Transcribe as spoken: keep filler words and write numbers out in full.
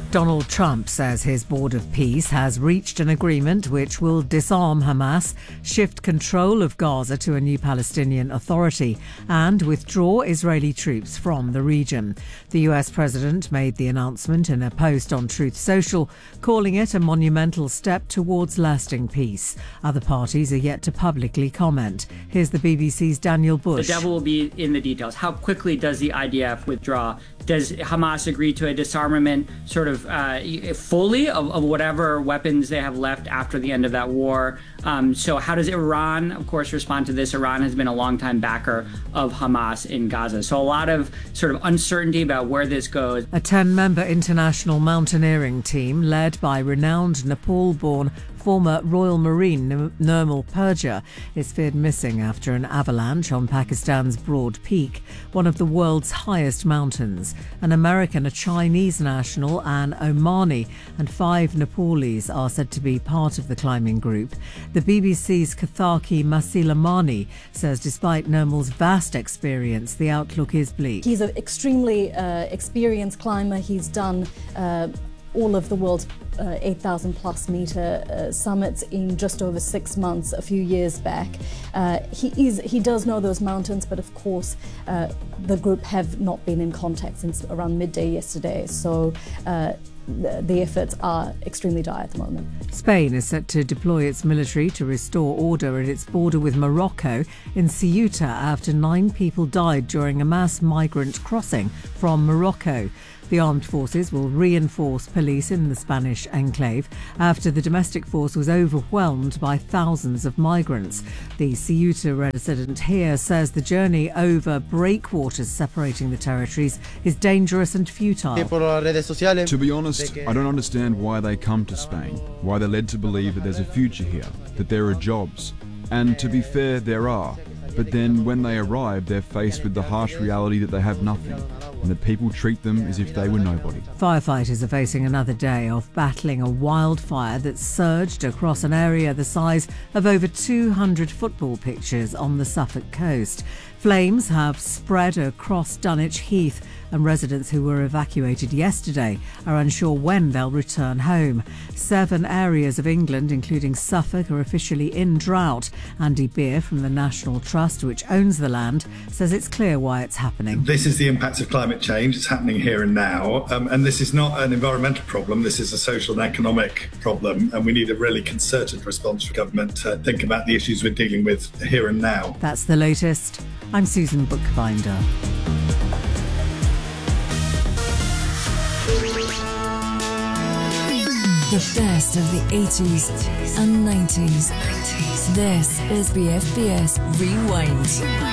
Donald Trump says his Board of Peace has reached an agreement which will disarm Hamas, shift control of Gaza to a new Palestinian Authority, and withdraw Israeli troops from the region. The U S president made the announcement in a post on Truth Social, calling it a monumental step towards lasting peace. Other parties are yet to publicly comment. Here's the B B C's Daniel Bush. The devil will be in the details. How quickly does the I D F withdraw? Does Hamas agree to a disarmament sort of uh, fully of, of whatever weapons they have left after the end of that war? Um, so how does Iran, of course, respond to this? Iran has been a longtime backer of Hamas in Gaza. So a lot of sort of uncertainty about where this goes. A ten-member international mountaineering team led by renowned Nepal-born former Royal Marine Nirmal Purja is feared missing after an avalanche on Pakistan's Broad Peak, one of the world's highest mountains. An American, a Chinese national, an Omani and five Nepalese are said to be part of the climbing group. The B B C's Kathaki Masilamani says despite Nirmal's vast experience, the outlook is bleak. He's an extremely uh, experienced climber. He's done uh, all of the world's uh, eight thousand plus meter uh, summits in just over six months a few years back. Uh, he is he does know those mountains, but of course uh, the group have not been in contact since around midday yesterday, so uh, the, the efforts are extremely dire at the moment. Spain is set to deploy its military to restore order at its border with Morocco in Ceuta after nine people died during a mass migrant crossing from Morocco. The armed forces will reinforce police in the Spanish enclave after the domestic force was overwhelmed by thousands of migrants. The Ceuta resident here says the journey over breakwaters separating the territories is dangerous and futile. To be honest, I don't understand why they come to Spain, why they're led to believe that there's a future here, that there are jobs. And to be fair, there are. But then when they arrive, they're faced with the harsh reality that they have nothing, and that people treat them as if they were nobody. Firefighters are facing another day of battling a wildfire that surged across an area the size of over two hundred football pitches on the Suffolk coast. Flames have spread across Dunwich Heath, and residents who were evacuated yesterday are unsure when they'll return home. Seven areas of England, including Suffolk, are officially in drought. Andy Beer from the National Trust, which owns the land, says it's clear why it's happening. This is the impact of climate change. It's happening here and now. Um, and this is not an environmental problem. This is a social and economic problem. And we need a really concerted response from government to think about the issues we're dealing with here and now. That's the latest. I'm Susan Bookbinder. The best of the eighties and nineties. This is B F B S Rewind.